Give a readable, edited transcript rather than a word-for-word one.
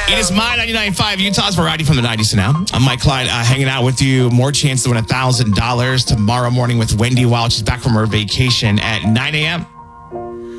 It is my 99.5 Utah's variety from the 90s to now. I'm Mike Clyde, hanging out with you. More chance to win $1,000 tomorrow morning with Wendy Wild. She's back from her vacation at 9 a.m.